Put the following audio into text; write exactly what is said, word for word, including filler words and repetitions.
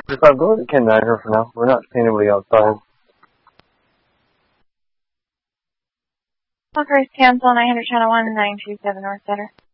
I'll go to Ken Niger for now. We're not seeing anybody outside. Walker's cancel nine hundred channel one nine two seven North Center.